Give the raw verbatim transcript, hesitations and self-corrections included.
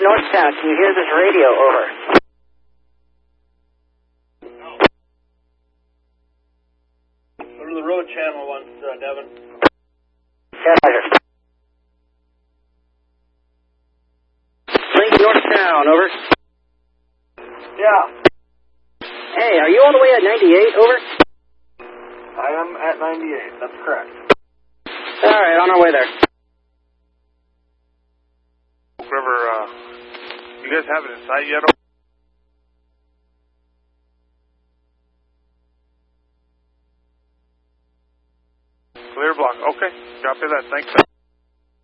Northtown, can you hear this radio? Over. Go to the road channel once, uh, Devin. Roger. Link Northtown, over. Yeah. Hey, are you all the way at ninety-eight, over? I am at ninety-eight, that's correct. Alright, on our way there. River, uh, you guys have it in sight yet? Clear block, okay. Copy that, thanks.